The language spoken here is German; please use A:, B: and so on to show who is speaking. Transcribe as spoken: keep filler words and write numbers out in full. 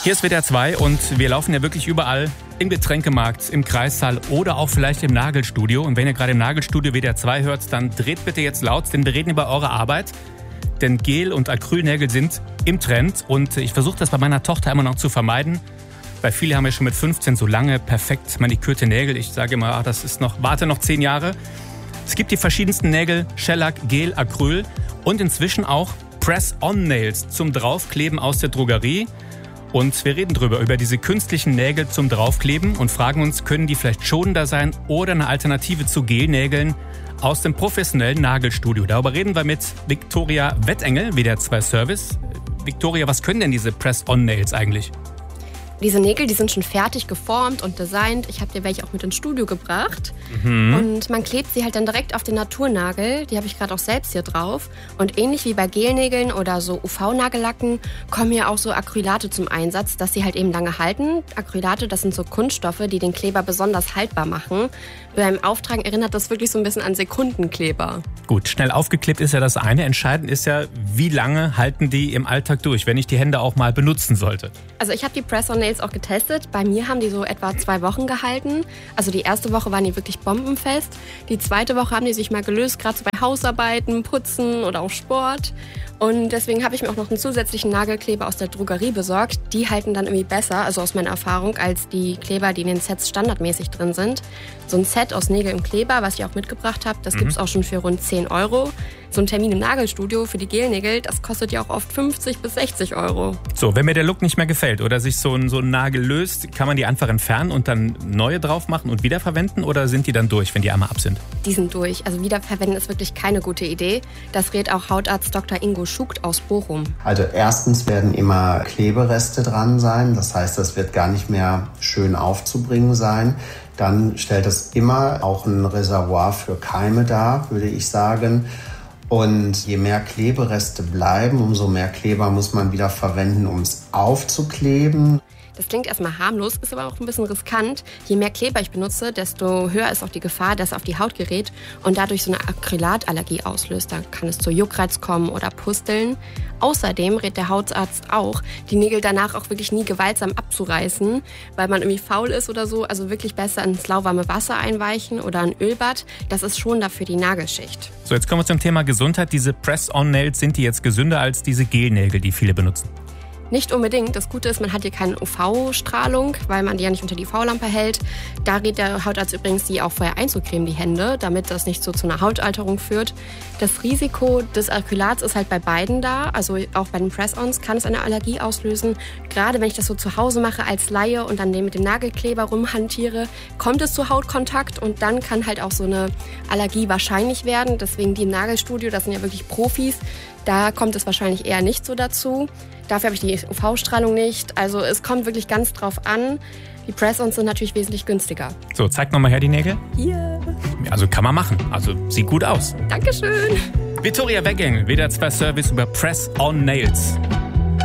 A: Hier ist W D R zwei und wir laufen ja wirklich überall. Im Getränkemarkt, im Kreissaal oder auch vielleicht im Nagelstudio. Und wenn ihr gerade im Nagelstudio W D R zwei hört, dann dreht bitte jetzt laut, denn wir reden über eure Arbeit. Denn Gel- und Acrylnägel sind im Trend und ich versuche das bei meiner Tochter immer noch zu vermeiden. Weil viele haben ja schon mit fünfzehn so lange, perfekt manikürte Nägel. Ich sage immer, ach, das ist noch, warte noch zehn Jahre. Es gibt die verschiedensten Nägel, Shellac, Gel, Acryl und inzwischen auch Press-on-Nails zum Draufkleben aus der Drogerie. Und wir reden drüber, über diese künstlichen Nägel zum Draufkleben und fragen uns, können die vielleicht schonender sein oder eine Alternative zu Gelnägeln aus dem professionellen Nagelstudio. Darüber reden wir mit Viktoria Wettengel, W D R zwei Service. Viktoria, was können denn diese Press-on-Nails eigentlich?
B: Diese Nägel, die sind schon fertig geformt und designt. Ich habe dir welche auch mit ins Studio gebracht. Mhm. Und man klebt sie halt dann direkt auf den Naturnagel. Die habe ich gerade auch selbst hier drauf. Und ähnlich wie bei Gelnägeln oder so U V-Nagellacken kommen hier auch so Acrylate zum Einsatz, dass sie halt eben lange halten. Acrylate, das sind so Kunststoffe, die den Kleber besonders haltbar machen. Beim Auftragen erinnert das wirklich so ein bisschen an Sekundenkleber.
A: Gut, schnell aufgeklebt ist ja das eine. Entscheidend ist ja, wie lange halten die im Alltag durch, wenn ich die Hände auch mal benutzen sollte.
B: Also ich habe die Press-on-Nails auch getestet. Bei mir haben die so etwa zwei Wochen gehalten. Also die erste Woche waren die wirklich bombenfest. Die zweite Woche haben die sich mal gelöst, gerade so bei Hausarbeiten, Putzen oder auch Sport. Und deswegen habe ich mir auch noch einen zusätzlichen Nagelkleber aus der Drogerie besorgt. Die halten dann irgendwie besser, also aus meiner Erfahrung, als die Kleber, die in den Sets standardmäßig drin sind. So ein Set aus Nägel und Kleber, was ich auch mitgebracht habe, das mhm. gibt es auch schon für rund zehn Euro. So ein Termin im Nagelstudio für die Gelnägel, das kostet ja auch oft fünfzig bis sechzig Euro.
A: So, wenn mir der Look nicht mehr gefällt oder sich so ein, so ein Nagel löst, kann man die einfach entfernen und dann neue drauf machen und wiederverwenden oder sind die dann durch, wenn die einmal ab sind?
B: Die sind durch. Also wiederverwenden ist wirklich keine gute Idee. Das rät auch Hautarzt Doktor Ingo Schugt aus Bochum.
C: Also erstens werden immer Klebereste dran sein. Das heißt, das wird gar nicht mehr schön aufzubringen sein. Dann stellt es immer auch ein Reservoir für Keime dar, würde ich sagen. Und je mehr Klebereste bleiben, umso mehr Kleber muss man wieder verwenden, um es aufzukleben.
B: Das klingt erstmal harmlos, ist aber auch ein bisschen riskant. Je mehr Kleber ich benutze, desto höher ist auch die Gefahr, dass er auf die Haut gerät und dadurch so eine Acrylatallergie auslöst. Da kann es zu Juckreiz kommen oder Pusteln. Außerdem rät der Hautarzt auch, die Nägel danach auch wirklich nie gewaltsam abzureißen, weil man irgendwie faul ist oder so. Also wirklich besser ins lauwarme Wasser einweichen oder ein Ölbad. Das ist schon dafür die Nagelschicht.
A: So, jetzt kommen wir zum Thema Gesundheit. Diese Press-on-Nails, sind die jetzt gesünder als diese Gelnägel, die viele benutzen?
B: Nicht unbedingt. Das Gute ist, man hat hier keine U V-Strahlung, weil man die ja nicht unter die U V-Lampe hält. Da rät der Hautarzt übrigens, die auch vorher einzucremen, die Hände, damit das nicht so zu einer Hautalterung führt. Das Risiko des Acrylats ist halt bei beiden da. Also auch bei den Press-Ons kann es eine Allergie auslösen. Gerade wenn ich das so zu Hause mache als Laie und dann mit dem Nagelkleber rumhantiere, kommt es zu Hautkontakt und dann kann halt auch so eine Allergie wahrscheinlich werden. Deswegen die im Nagelstudio, das sind ja wirklich Profis, da kommt es wahrscheinlich eher nicht so dazu. Dafür habe ich die U V-Strahlung nicht. Also es kommt wirklich ganz drauf an. Die Press-Ons sind natürlich wesentlich günstiger.
A: So, zeig nochmal her die Nägel.
B: Hier.
A: Also kann man machen. Also sieht gut aus.
B: Dankeschön.
A: Viktoria Wettengel, W D R zwei Service über Press-on-Nails.